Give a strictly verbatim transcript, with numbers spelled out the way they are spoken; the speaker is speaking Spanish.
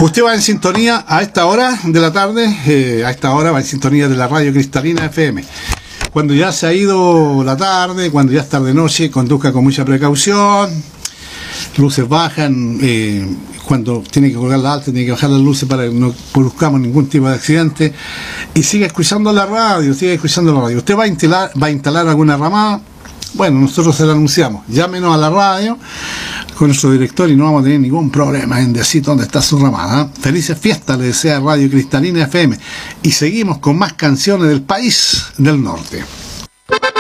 Usted va en sintonía a esta hora de la tarde, eh, a esta hora va en sintonía de la radio Cristalina F M. Cuando ya se ha ido la tarde, cuando ya es tarde noche, conduzca con mucha precaución, luces bajan, eh, cuando tiene que colgar la alta, tiene que bajar las luces para que no produzcamos ningún tipo de accidente, y sigue escuchando la radio, sigue escuchando la radio. Usted va a instalar, va a instalar alguna ramada, bueno, nosotros se lo anunciamos, llámenos a la radio con nuestro director y no vamos a tener ningún problema en decir dónde está su ramada. Felices fiestas, le desea Radio Cristalina F M, y seguimos con más canciones del país del norte.